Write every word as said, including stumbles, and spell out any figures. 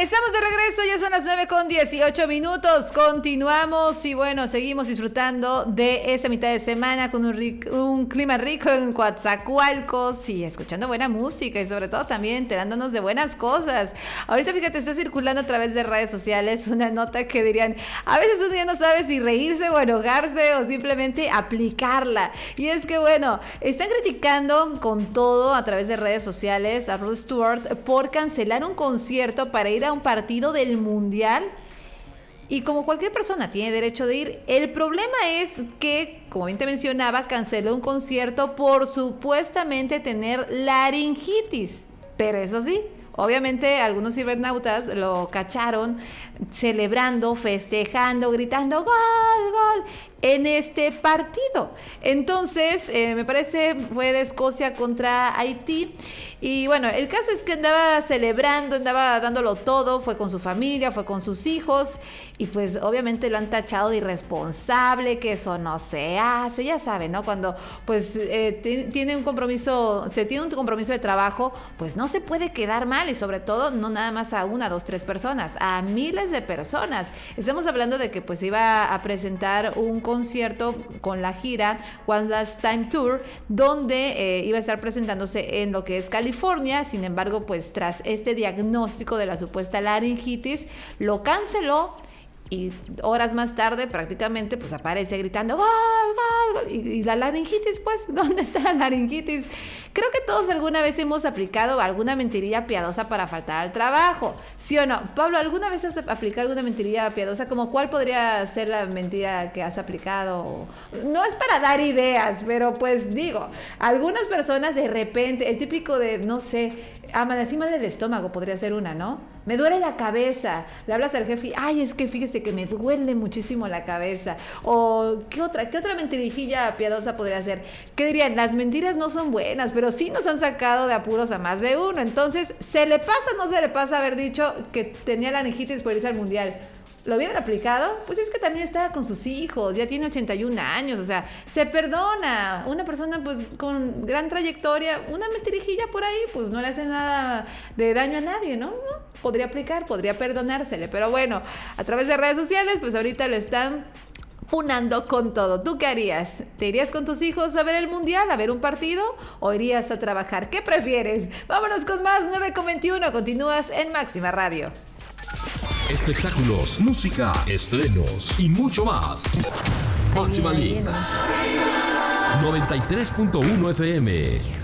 Estamos de regreso, ya son las nueve con dieciocho minutos. Continuamos y bueno, seguimos disfrutando de esta mitad de semana con un, rico, un clima rico en Coatzacoalcos y escuchando buena música y sobre todo también enterándonos de buenas cosas. Ahorita fíjate, está circulando a través de redes sociales una nota que dirían, a veces un día no sabe si reírse o enojarse o simplemente aplicarla. Y es que bueno, están criticando con todo a través de redes sociales a Rod Stewart por cancelar un concierto para ir a un partido del Mundial. Y como cualquier persona tiene derecho de ir, el problema es que, como bien te mencionaba, canceló un concierto por supuestamente tener laringitis. Pero eso sí, obviamente algunos cibernautas lo cacharon celebrando, festejando, gritando ¡gol, gol! En este partido. Entonces, eh, me parece fue de Escocia contra Haití. Y bueno, el caso es que andaba celebrando, andaba dándolo todo, fue con su familia, fue con sus hijos. Y pues obviamente lo han tachado de irresponsable, que eso no se hace, ya saben, ¿no? Cuando pues eh, t- tiene un compromiso, se tiene un compromiso de trabajo, pues no se puede quedar mal. Y sobre todo, no nada más a una, dos, tres personas, a miles de personas. Estamos hablando de que pues iba a presentar un concierto con la gira One Last Time Tour, donde eh, iba a estar presentándose en lo que es California. Sin embargo, pues tras este diagnóstico de la supuesta laringitis, lo canceló. Y horas más tarde prácticamente pues aparece gritando ¡gol, gol, gol! Y, y la laringitis, pues, ¿dónde está la laringitis? Creo que todos alguna vez hemos aplicado alguna mentirilla piadosa para faltar al trabajo, ¿sí o no? Pablo, ¿alguna vez has aplicado alguna mentirilla piadosa? ¿Como cuál podría ser la mentira que has aplicado? No es para dar ideas, pero pues digo, algunas personas de repente, el típico de, no sé, amanecí mal del estómago podría ser una, ¿no? Me duele la cabeza. Le hablas al jefe, ay, es que fíjese que me duele muchísimo la cabeza. O, ¿qué otra, qué otra mentirijilla piadosa podría ser? ¿Qué dirían? Las mentiras no son buenas, pero sí nos han sacado de apuros a más de uno. Entonces, ¿se le pasa o no se le pasa haber dicho que tenía laringitis por irse al mundial? ¿Lo hubieran aplicado? Pues es que también estaba con sus hijos, ya tiene ochenta y un años, o sea, se perdona. Una persona pues con gran trayectoria, una mentirijilla por ahí, pues no le hace nada de daño a nadie, ¿no? ¿No? Podría aplicar, podría perdonársele, pero bueno, a través de redes sociales, pues ahorita lo están funando con todo. ¿Tú qué harías? ¿Te irías con tus hijos a ver el mundial, a ver un partido? ¿O irías a trabajar? ¿Qué prefieres? Vámonos con más, nueve con veintiuno, continúas en Máxima Radio. Espectáculos, música, estrenos y mucho más. Máxima Mix noventa y tres punto uno F M.